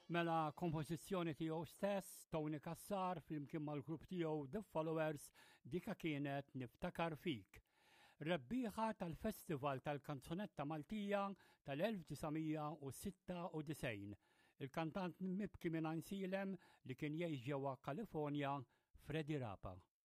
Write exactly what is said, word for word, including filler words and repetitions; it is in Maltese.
Mela kompożizzjoni tiegħu stess, Tony Kassar flimkien mal-grupp tiegħu The Followers dika kienet Niftakar fik. Rebbieħa tal-Festival tal-Kanzunetta Maltija tal-elf tisgħemija sitta u disgħin. Il-kantant mibki minn Ansilem li kien jgħix ġewwa Kalifornja, Freddy Rapa.